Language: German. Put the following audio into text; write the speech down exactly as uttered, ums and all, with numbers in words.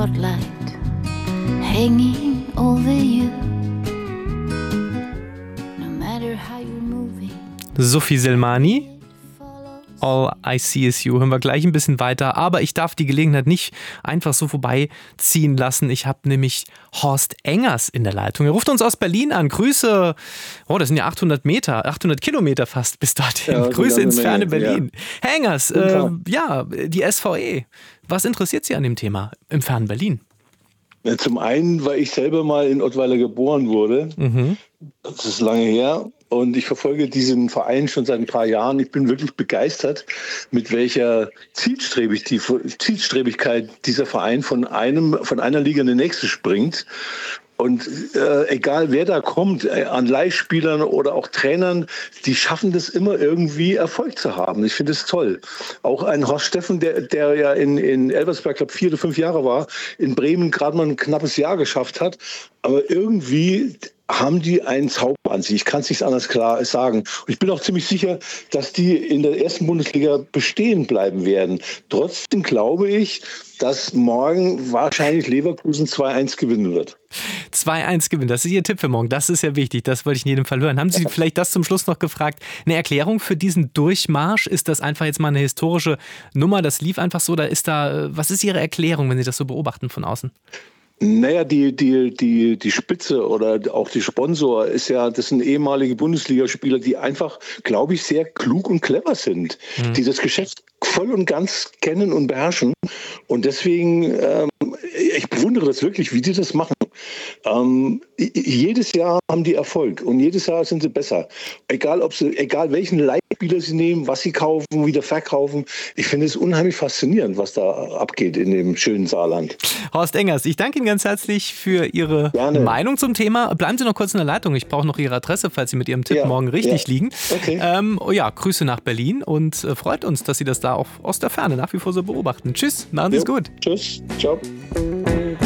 spotlight hanging over you. No matter how you're moving. Sophie Selmani, All I See Is You. Hören wir gleich ein bisschen weiter, aber ich darf die Gelegenheit nicht einfach so vorbeiziehen lassen. Ich habe nämlich Horst Engers in der Leitung. Er ruft uns aus Berlin an. Grüße, oh, das sind ja achthundert Meter, achthundert Kilometer fast bis dorthin. Ja, Grüße ins ferne Berlin. Ja. Herr Engers, äh, ja, die S V E. Was interessiert Sie an dem Thema im fernen Berlin? Ja, zum einen, weil ich selber mal in Ottweiler geboren wurde. Mhm. Das ist lange her. Und ich verfolge diesen Verein schon seit ein paar Jahren. Ich bin wirklich begeistert, mit welcher Zielstrebig die, Zielstrebigkeit dieser Verein von einem, von einer Liga in die nächste springt. Und äh, egal wer da kommt, äh, an Leihspielern oder auch Trainern, die schaffen das immer irgendwie Erfolg zu haben. Ich finde es toll. Auch ein Horst Steffen, der, der ja in, in Elversberg, glaube vier oder fünf Jahre war, in Bremen gerade mal ein knappes Jahr geschafft hat. Aber irgendwie haben die einen Zauber an sich. Ich kann es nicht anders klar sagen. Und ich bin auch ziemlich sicher, dass die in der ersten Bundesliga bestehen bleiben werden. Trotzdem glaube ich, dass morgen wahrscheinlich Leverkusen zwei eins gewinnen wird. zwei eins gewinnen, das ist Ihr Tipp für morgen. Das ist ja wichtig, das wollte ich in jedem Fall hören. Haben Sie vielleicht das zum Schluss noch gefragt? Eine Erklärung für diesen Durchmarsch? Ist das einfach jetzt mal eine historische Nummer? Das lief einfach so? Oder ist da, was ist Ihre Erklärung, wenn Sie das so beobachten von außen? Naja, die, die, die, die Spitze oder auch die Sponsor ist ja, das sind ehemalige Bundesligaspieler, die einfach, glaube ich, sehr klug und clever sind, mhm. die das Geschäft voll und ganz kennen und beherrschen. Und deswegen, ähm, ich bewundere das wirklich, wie die das machen. Ähm, jedes Jahr haben die Erfolg und jedes Jahr sind sie besser. Egal, ob sie, egal welchen Leihspieler sie nehmen, was sie kaufen, wieder verkaufen. Ich finde es unheimlich faszinierend, was da abgeht in dem schönen Saarland. Horst Engers, ich danke Ihnen ganz herzlich für Ihre Gerne. Meinung zum Thema. Bleiben Sie noch kurz in der Leitung. Ich brauche noch Ihre Adresse, falls Sie mit Ihrem Tipp ja, morgen richtig ja. liegen. Okay. Ähm, oh ja, Grüße nach Berlin und äh, freut uns, dass Sie das da auch aus der Ferne nach wie vor so beobachten. Tschüss, machen Sie es gut. Tschüss, ciao.